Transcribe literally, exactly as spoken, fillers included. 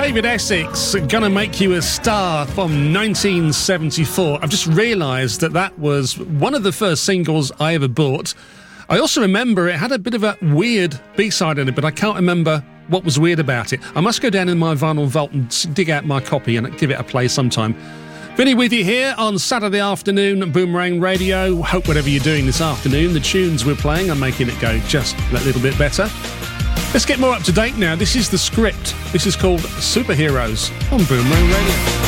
David Essex, Gonna Make You a Star from nineteen seventy-four. I've just realised that that was one of the first singles I ever bought. I also remember it had a bit of a weird B-side in it, but I can't remember what was weird about it. I must go down in my vinyl vault and dig out my copy and give it a play sometime. Vinny with you here on Saturday afternoon, Boomerang Radio. Hope whatever you're doing this afternoon, the tunes we're playing are making it go just a little bit better. Let's get more up to date now. This is The Script. This is called Superheroes on Boomerang Radio.